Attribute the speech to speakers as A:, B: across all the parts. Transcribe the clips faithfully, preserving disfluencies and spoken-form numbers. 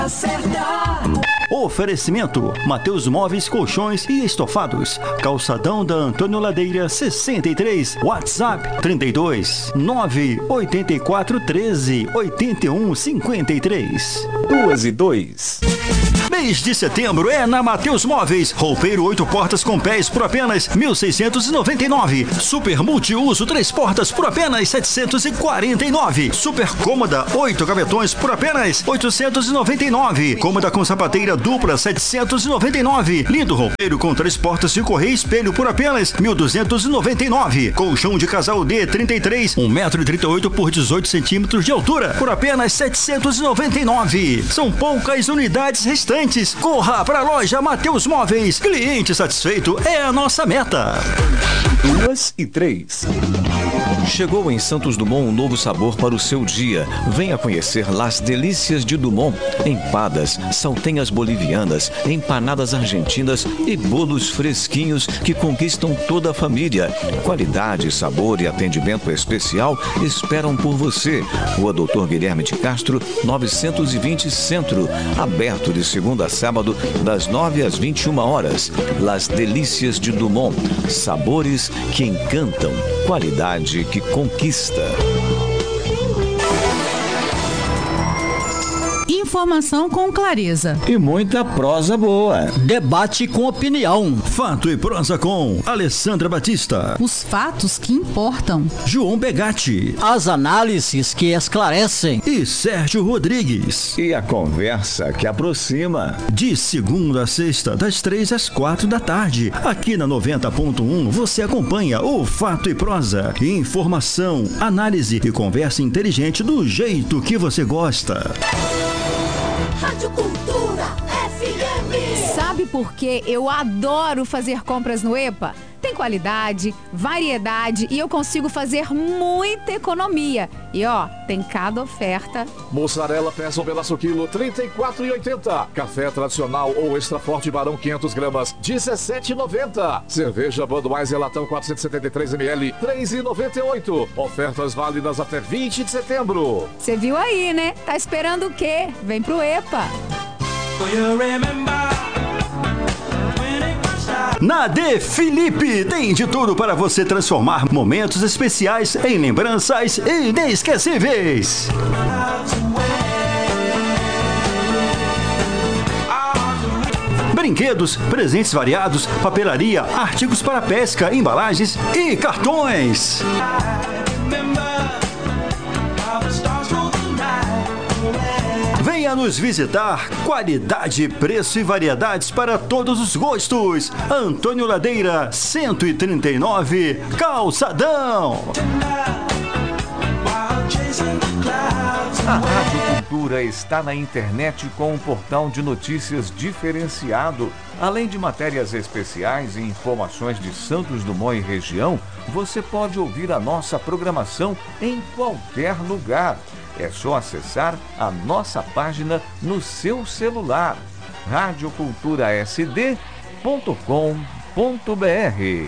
A: Acertar.
B: Oferecimento: Mateus Móveis, Colchões e Estofados. Calçadão da Antônio Ladeira sessenta e três. WhatsApp trinta e dois, nove oito quatro, treze, oitenta e um, cinquenta e três.
C: Duas e dois.
B: Mês de setembro é na Mateus Móveis. Roupeiro oito portas com pés por apenas mil seiscentos e noventa e nove. Super multiuso três portas por apenas setecentos e quarenta e nove. Super cômoda oito gavetões por apenas oitocentos e noventa e nove. Cômoda com sapateira dupla setecentos e noventa e nove. Lindo roupeiro com três portas de correia e espelho por apenas mil duzentos e noventa e nove. Colchão de casal D trinta e três, um metro e trinta e oito por dezoito centímetros de altura por apenas setecentos e noventa e nove. São poucas unidades restantes. Corra para a loja Mateus Móveis. Cliente satisfeito é a nossa meta.
C: Duas e três. Chegou em Santos Dumont um novo sabor para o seu dia. Venha conhecer Las Delícias de Dumont. Empadas, saltenhas bolivianas, empanadas argentinas e bolos fresquinhos que conquistam toda a família. Qualidade, sabor e atendimento especial esperam por você. Rua Doutor Guilherme de Castro, novecentos e vinte Centro. Aberto de segunda a sábado, das nove às vinte e uma horas. Las Delícias de Dumont. Sabores que encantam. Qualidade que conquista.
D: Informação com clareza
E: e muita prosa boa.
B: Debate com opinião. Fato e prosa com Alessandra Batista.
D: Os fatos que importam.
B: João Begatti.
E: As análises que esclarecem.
B: E Sérgio Rodrigues.
C: E a conversa que aproxima.
B: De segunda a sexta, das três às quatro da tarde. Aqui na noventa ponto um você acompanha o Fato e Prosa. Informação, análise e conversa inteligente do jeito que você gosta.
A: Rádio Cultura F M.
F: Sabe por que eu adoro fazer compras no EPA? Tem qualidade, variedade e eu consigo fazer muita economia. E ó, tem cada oferta.
G: Mussarela peça um pedaço quilo, trinta e quatro reais e oitenta centavos. Café tradicional ou extra forte Barão quinhentas gramas, dezessete reais e noventa centavos. Cerveja Budweiser latão quatrocentos e setenta e três mililitros, três reais e noventa e oito centavos. Ofertas válidas até vinte de setembro.
F: Você viu aí, né? Tá esperando o quê? Vem pro EPA.
B: Na De Felipe tem de tudo para você transformar momentos especiais em lembranças inesquecíveis. Brinquedos, presentes variados, papelaria, artigos para pesca, embalagens e cartões. Venha nos visitar. Qualidade, preço e variedades para todos os gostos. Antônio Ladeira, cento e trinta e nove, Calçadão.
C: A Rádio Cultura está na internet com um portal de notícias diferenciado. Além de matérias especiais e informações de Santos Dumont e região, você pode ouvir a nossa programação em qualquer lugar. É só acessar a nossa página no seu celular, rádio cultura s d ponto com ponto b r.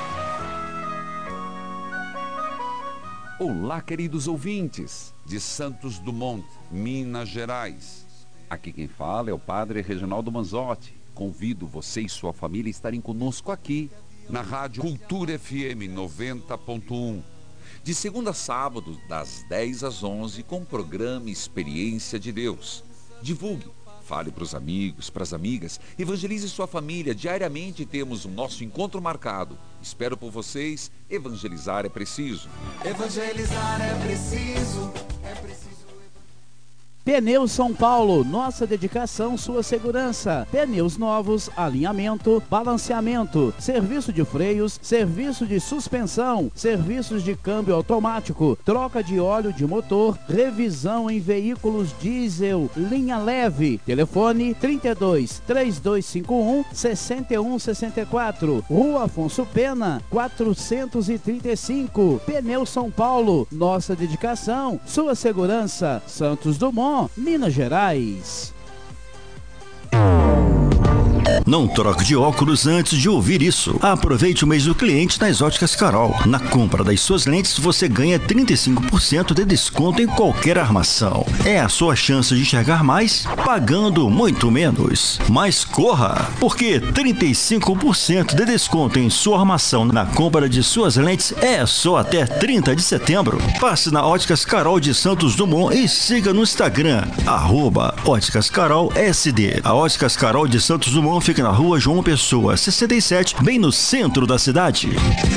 H: Olá, queridos ouvintes de Santos Dumont, Minas Gerais. Aqui quem fala é o Padre Reginaldo Manzotti. Convido você e sua família a estarem conosco aqui na Rádio Cultura F M noventa ponto um. De segunda a sábado, das dez às onze, com o programa Experiência de Deus. Divulgue, fale para os amigos, para as amigas, evangelize sua família. Diariamente temos o nosso encontro marcado. Espero por vocês. Evangelizar é preciso.
A: Evangelizar é preciso, é preciso.
I: Pneus São Paulo, nossa dedicação, sua segurança. Pneus novos, alinhamento, balanceamento, serviço de freios, serviço de suspensão, serviços de câmbio automático, troca de óleo de motor, revisão em veículos diesel, linha leve. Telefone trinta e dois, três dois cinco um, seis um seis quatro, Rua Afonso Pena, quatrocentos e trinta e cinco. Pneus São Paulo, nossa dedicação, sua segurança. Santos Dumont, Minas Gerais.
B: Não troque de óculos antes de ouvir isso. Aproveite o mês do cliente nas Óticas Carol. Na compra das suas lentes, você ganha trinta e cinco por cento de desconto em qualquer armação. É a sua chance de enxergar mais, pagando muito menos. Mas corra, porque trinta e cinco por cento de desconto em sua armação na compra de suas lentes é só até trinta de setembro. Passe na Óticas Carol de Santos Dumont e siga no Instagram, arroba Óticas Carol S D. A Óticas Carol de Santos Dumont fica na rua João Pessoa, sessenta e sete, bem no centro da cidade.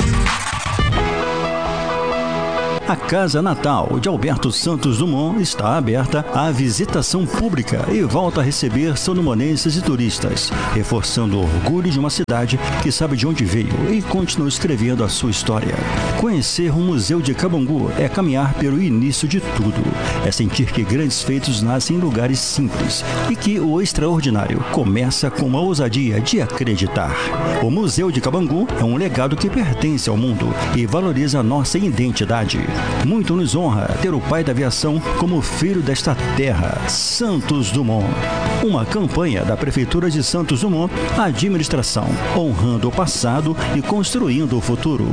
B: A Casa Natal de Alberto Santos Dumont está aberta à visitação pública e volta a receber sandumonenses e turistas, reforçando o orgulho de uma cidade que sabe de onde veio e continua escrevendo a sua história. Conhecer o Museu de Cabangu é caminhar pelo início de tudo. É sentir que grandes feitos nascem em lugares simples e que o extraordinário começa com uma ousadia de acreditar. O Museu de Cabangu é um legado que pertence ao mundo e valoriza a nossa identidade. Muito nos honra ter o pai da aviação como filho desta terra, Santos Dumont. Uma campanha da Prefeitura de Santos Dumont, administração, honrando o passado e construindo o futuro.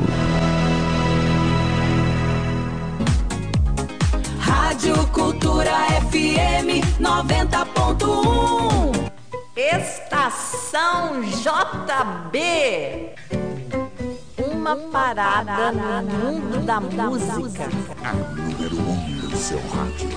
J: Rádio Cultura F M noventa ponto um. Estação J B. Uma parada no mundo da música.
A: A número um do seu rádio.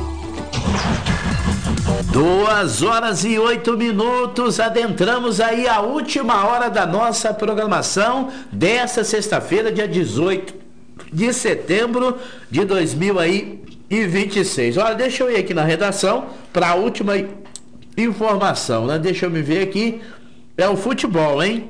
K: Duas horas e oito minutos, adentramos aí a última hora da nossa programação desta sexta-feira, dia dezoito de setembro de dois mil e vinte e seis. Olha, deixa eu ir aqui na redação para a última informação, né? Deixa eu me ver aqui, é o futebol, hein?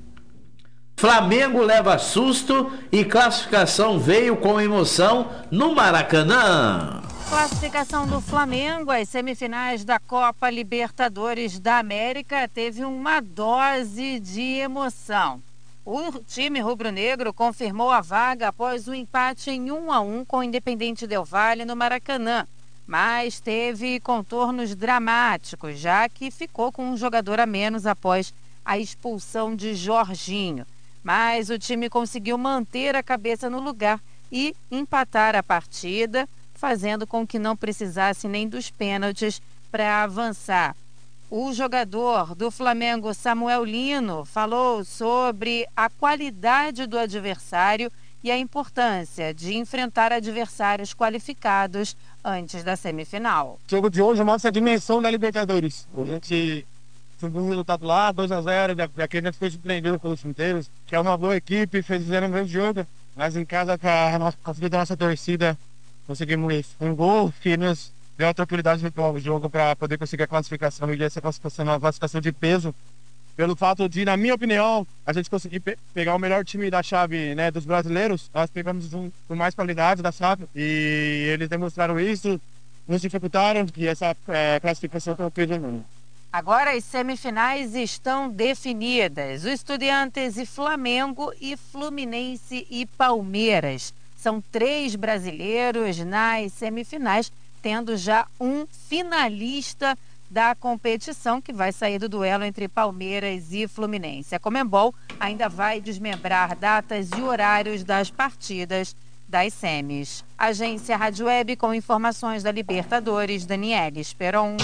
K: Flamengo leva susto e classificação veio com emoção no Maracanã.
L: Classificação do Flamengo às semifinais da Copa Libertadores da América teve uma dose de emoção. O time rubro-negro confirmou a vaga após o empate em um a um com o Independente Del Valle no Maracanã, mas teve contornos dramáticos, já que ficou com um jogador a menos após a expulsão de Jorginho. Mas o time conseguiu manter a cabeça no lugar e empatar a partida, fazendo com que não precisasse nem dos pênaltis para avançar. O jogador do Flamengo, Samuel Lino, falou sobre a qualidade do adversário e a importância de enfrentar adversários qualificados antes da semifinal.
M: O jogo de hoje mostra a dimensão da Libertadores. A gente subiu um resultado lá, dois a zero, daqui a gente foi surpreendido pelos inteiros, que é uma boa equipe, fizeram um grande jogo, mas em casa, com a nossa, a nossa torcida, conseguimos um gol que nos deu a tranquilidade de o jogo para poder conseguir a classificação, e essa classificação é uma classificação de peso, pelo fato de, na minha opinião, a gente conseguir pe pegar o melhor time da chave, né, dos brasileiros. Nós pegamos um com mais qualidade da chave e eles demonstraram isso, nos dificultaram, que essa é, classificação foi um peso enorme.
L: Agora as semifinais estão definidas. O Estudiantes e Flamengo e Fluminense e Palmeiras. São três brasileiros nas semifinais, tendo já um finalista da competição que vai sair do duelo entre Palmeiras e Fluminense. A Conmebol ainda vai desmembrar datas e horários das partidas das semis. Agência Rádio Web com informações da Libertadores, Daniele Esperon.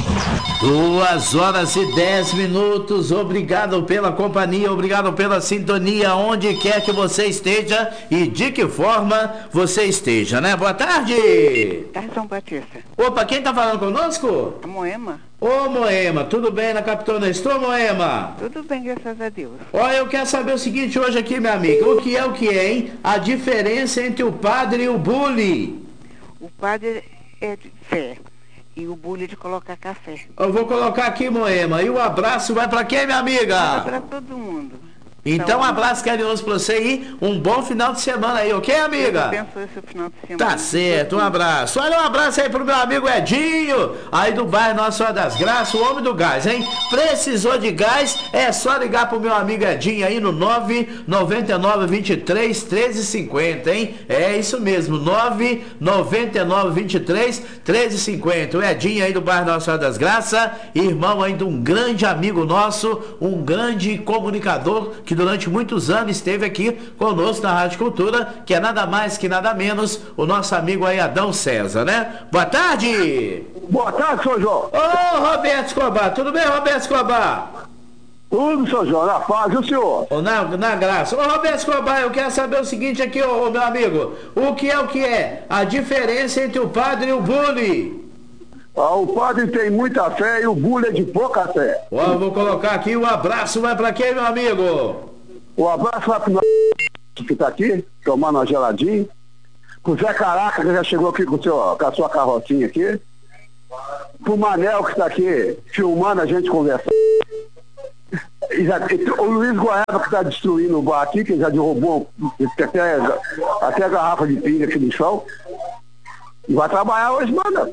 K: Duas horas e dez minutos, obrigado pela companhia, obrigado pela sintonia, onde quer que você esteja e de que forma você esteja, né? Boa tarde!
N: Tarde, São Batista.
K: Opa, quem tá falando conosco?
N: A Moema.
K: Ô Moema, tudo bem na Capitão Nestor, Moema?
N: Tudo bem, graças a Deus.
K: Olha, eu quero saber o seguinte hoje aqui, minha amiga, o que é o que é, hein? A diferença entre o padre e o bule.
N: O padre é de fé e o bule é de colocar café.
K: Eu vou colocar aqui, Moema, e o abraço vai pra quem, minha amiga?
N: Vai pra todo mundo.
K: Então, um abraço carinhoso pra você aí, um bom final de semana aí, ok, amiga?
N: Deus abençoe seu final de semana.
K: Tá certo, um abraço. Olha, um abraço aí pro meu amigo Edinho, aí do bairro Nossa Senhora das Graças, o homem do gás, hein? Precisou de gás, é só ligar pro meu amigo Edinho aí no nove nove nove, vinte e três, treze cinquenta, hein? É isso mesmo, nove nove nove, vinte e três, treze cinquenta. O Edinho aí do bairro Nossa Senhora das Graças, irmão aí de um grande amigo nosso, um grande comunicador que durante muitos anos esteve aqui conosco na Rádio Cultura, que é nada mais que nada menos o nosso amigo aí Adão César, né? Boa tarde!
O: Boa tarde, senhor João!
K: Ô, Roberto Escobar, tudo bem, Roberto Escobar?
O: Tudo, senhor João, na paz, e o senhor?
K: Ô, na, na graça. Ô, Roberto Escobar, eu quero saber o seguinte aqui, ô, ô, meu amigo, o que é o que é? A diferença entre o padre e o bully?
O: Ah, o padre tem muita fé e o bully é de pouca fé.
K: Ó, vou colocar aqui, o abraço vai pra quem, meu amigo?
O: O abraço vai pro que tá aqui, tomando uma geladinha. Pro Zé Caraca, que já chegou aqui com, o seu, com a sua carrocinha aqui. Pro Manel, que tá aqui filmando a gente conversando. E já, e, o Luiz Goiaba, que tá destruindo o bar aqui, que já derrubou até, até a garrafa de pinga aqui no chão. E vai trabalhar hoje, mano.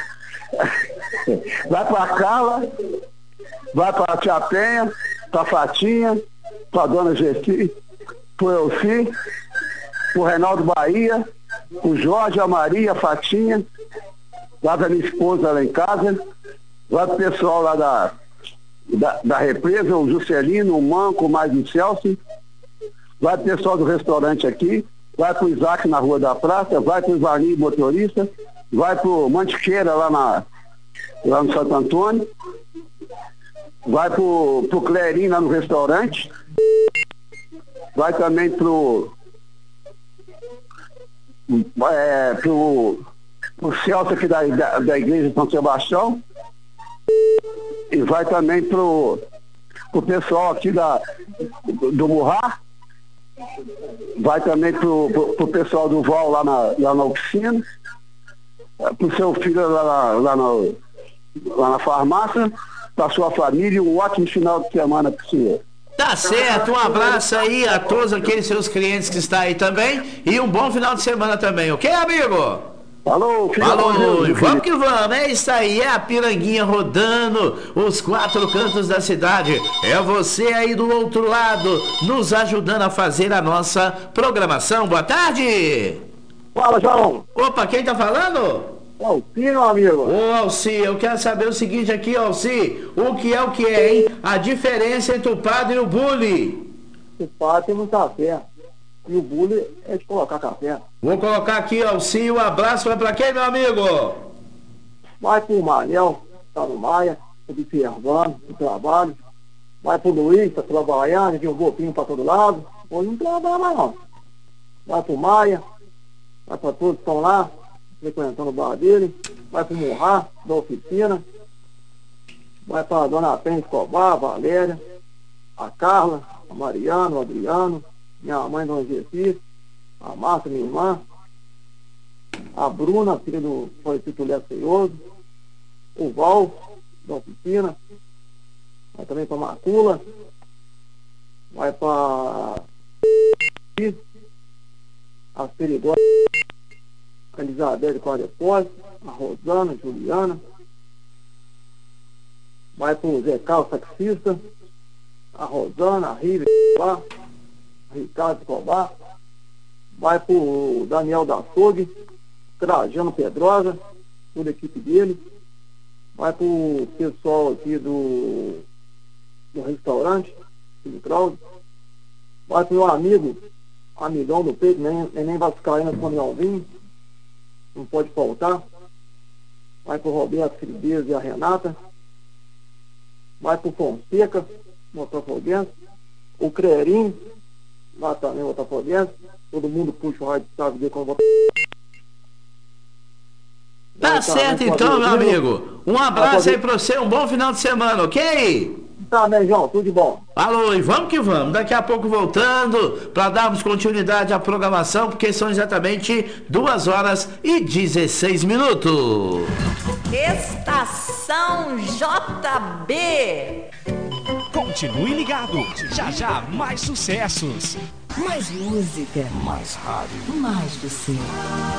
O: Vai pra Carla, vai pra Tia Penha, pra Fatinha, pra Dona Gessi, pro Elci, pro Reinaldo Bahia, pro Jorge, a Maria, a Fatinha, vai pra minha esposa lá em casa, vai pro pessoal lá da, da, da represa, o Juscelino, o Manco, mais o Celso, vai pro pessoal do restaurante aqui, vai pro Isaac na Rua da Praça, vai pro Ivaninho motorista, vai pro Mantiqueira lá, na, lá no Santo Antônio, vai pro, pro Clerinho lá no restaurante, vai também pro é, pro, pro Celso aqui da, da, da igreja de São Sebastião, e vai também pro, pro pessoal aqui da, do, do Murrá, vai também pro, pro, pro pessoal do Val lá na, lá na oficina, pro seu filho lá, lá, lá, no, lá na farmácia, pra sua família, um ótimo final de semana pro senhor.
K: Tá certo, um abraço aí a todos aqueles seus clientes que estão aí também e um bom final de semana também, ok, amigo?
O: Falou, filho.
K: Falou, e vamos que vamos, é isso aí, é a Piranguinha rodando os quatro cantos da cidade, é você aí do outro lado, nos ajudando a fazer a nossa programação. Boa tarde!
O: Fala, João!
K: Opa, quem tá falando?
O: Alci, meu amigo.
K: Ô, Alci, eu quero saber o seguinte aqui, Alci, o que é o que é, hein? A diferença entre o padre e o bully.
O: O padre tem muita fé. E o bully é de colocar café.
K: Vou colocar aqui, Alci, o abraço vai pra quem, meu amigo?
O: Vai pro Manel, tá no Maia, observando o trabalho. Vai pro Luiz, tá trabalhando, tem um golpinho pra todo lado. Hoje não trabalha mais não. Vai pro Maia, vai pra todos que estão lá, frequentando o bar dele. Vai pro Murrá, da oficina. Vai pra Dona Penha Escobar, a Valéria, a Carla, a Mariana, o Adriano, minha mãe, Dona Gessi, a Márcia, minha irmã, a Bruna, filha do falecido Léo Feioso, o Val, da oficina, vai também pra Macula, vai pra a Perigosa, a Elizabeth com a Depósito, a Rosana, a Juliana, vai pro Zé Carlos, taxista, a Rosana, a Rive, a Ricardo Escobar, vai pro Daniel da Açougue, Trajano Pedrosa, toda a equipe dele, vai pro pessoal aqui do, do restaurante, do Claudio, vai pro meu amigo, amigão do peito, nem, nem vascaína com Alvinho, não pode faltar, vai pro Roberto Fribeiro e a Renata, vai pro Fonseca, Botafoguense, o Crerinho, lá também Botafoguense, todo mundo puxa o rádio de chave dele quando
K: Tá certo então, meu amigo. Um abraço aí pra você, um bom final de semana, ok?
O: Tá bem, João, tudo de bom.
K: Alô, e vamos que vamos. Daqui a pouco voltando para darmos continuidade à programação, porque são exatamente duas horas e dezesseis
J: Estação J B.
B: Com
P: Continue ligado. Já já, mais sucessos.
Q: Mais música.
A: Mais rádio.
Q: Mais você.